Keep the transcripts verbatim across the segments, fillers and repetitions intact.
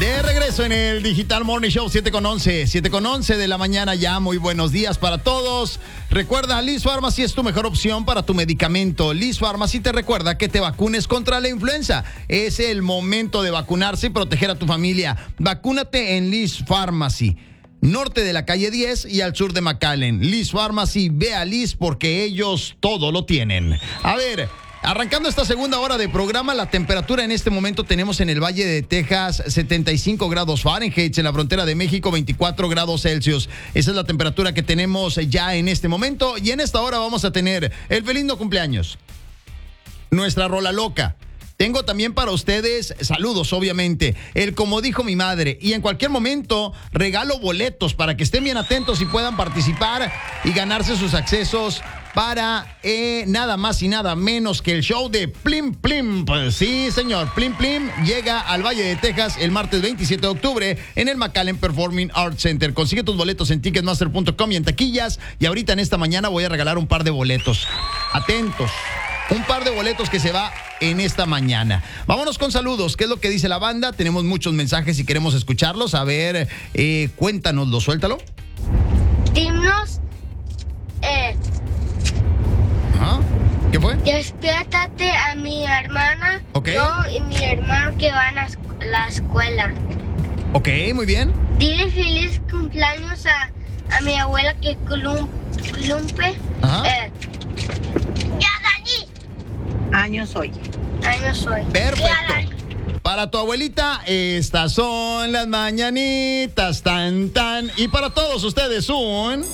De regreso en el Digital Morning Show, siete con once, siete con once de la mañana ya. Muy buenos días para todos. Recuerda, Liz Pharmacy es tu mejor opción para tu medicamento. Liz Pharmacy te recuerda que te vacunes contra la influenza. Es el momento de vacunarse y proteger a tu familia. Vacúnate en Liz Pharmacy, norte de la calle diez y al sur de McAllen. Liz Pharmacy, ve a Liz porque ellos todo lo tienen. A ver, arrancando esta segunda hora de programa, la temperatura en este momento tenemos en el Valle de Texas setenta y cinco grados Fahrenheit, en la frontera de México veinticuatro grados Celsius. Esa es la temperatura que tenemos ya en este momento, y en esta hora vamos a tener el feliz no cumpleaños, nuestra rola loca. Tengo también para ustedes saludos, obviamente, el como dijo mi madre, y en cualquier momento regalo boletos para que estén bien atentos y puedan participar y ganarse sus accesos para eh, nada más y nada menos que el show de Plim Plim. Pues sí, señor, Plim Plim llega al Valle de Texas el martes veintisiete de octubre en el McAllen Performing Arts Center. Consigue tus boletos en ticketmaster punto com y en taquillas, y ahorita en esta mañana voy a regalar un par de boletos. Atentos. Un par de boletos que se va en esta mañana. Vámonos con saludos. ¿Qué es lo que dice la banda? Tenemos muchos mensajes y queremos escucharlos. A ver, eh, cuéntanoslo, suéltalo. Dimos, eh... ¿Ah? ¿Qué fue? Despiértate a mi hermana, Ok. yo y mi hermano que van a la escuela. Ok, muy bien. Dile feliz cumpleaños a, a mi abuela que colum, columpe. Ajá. Eh, ya, Dani. Años hoy. Años soy. Perfecto. Ya, Dani. Para tu abuelita, estas son las mañanitas, tan, tan. Y para todos ustedes, un...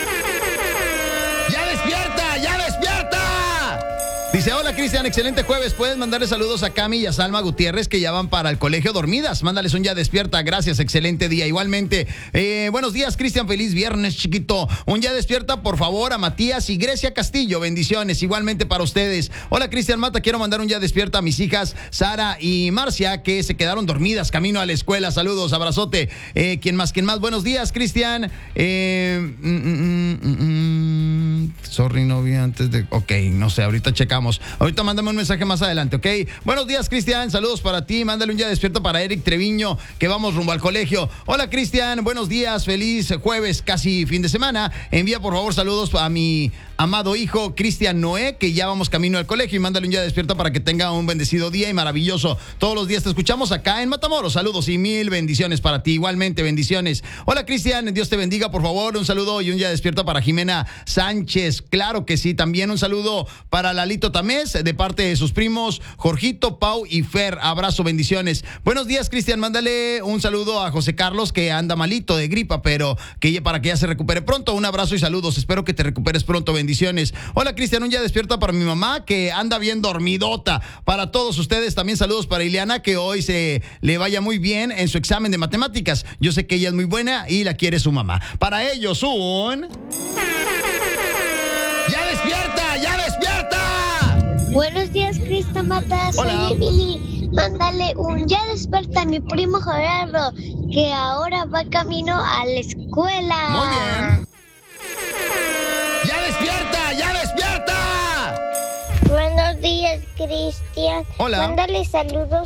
¡Ya despierta! ¡Ya despierta! Dice, hola Cristian, excelente jueves. Puedes mandarle saludos a Cami y a Salma Gutiérrez, que ya van para el colegio dormidas. Mándales un ya despierta. Gracias, excelente día. Igualmente, eh, buenos días Cristian, feliz viernes, chiquito. Un ya despierta, por favor, a Matías y Grecia Castillo. Bendiciones, igualmente para ustedes. Hola Cristian Mata, quiero mandar un ya despierta a mis hijas Sara y Marcia, que se quedaron dormidas camino a la escuela. Saludos, abrazote. Eh, ¿Quién más? ¿Quién más? Buenos días, Cristian. Eh, mm, mm, mm, mm, sorry, no vi antes de... Ok, no sé, ahorita checamos. Ahorita mándame un mensaje más adelante, ¿ok? Buenos días, Cristian. Saludos para ti. Mándale un ya despierto para Eric Treviño, que vamos rumbo al colegio. Hola, Cristian. Buenos días. Feliz jueves, casi fin de semana. Envía, por favor, saludos a mi amado hijo, Cristian Noé, que ya vamos camino al colegio. Y mándale un ya despierto para que tenga un bendecido día y maravilloso. Todos los días te escuchamos acá en Matamoros. Saludos y mil bendiciones para ti. Igualmente, bendiciones. Hola, Cristian. Dios te bendiga, por favor. Un saludo y un ya despierto para Jimena Sánchez. Claro que sí. También un saludo para Lalito Tamés, de parte de sus primos Jorgito, Pau y Fer. Abrazo, bendiciones. Buenos días, Cristian. Mándale un saludo a José Carlos, que anda malito de gripa, pero que para que ya se recupere pronto. Un abrazo y saludos. Espero que te recuperes pronto. Bendiciones. Hola, Cristian. Un ya despierta para mi mamá, que anda bien dormidota. Para todos ustedes también saludos para Ileana, que hoy se le vaya muy bien en su examen de matemáticas. Yo sé que ella es muy buena y la quiere su mamá. Para ellos un... ¡Ya despierta! ¡Ya despierta! Buenos días, Cristian Mata. Soy Hola. Emily. Mándale un ya despierta a mi primo Gerardo, que ahora va camino a la escuela. Muy bien. ¡Ya despierta! ¡Ya despierta! Buenos días, Cristian. Hola. Mándale saludos